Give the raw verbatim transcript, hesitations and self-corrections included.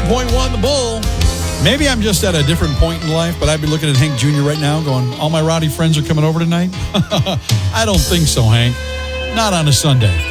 point one, the Bull. Maybe I'm just at a different point in life, but I'd be looking at Hank Junior right now going, all my rowdy friends are coming over tonight? I don't think so, Hank. Not on a Sunday.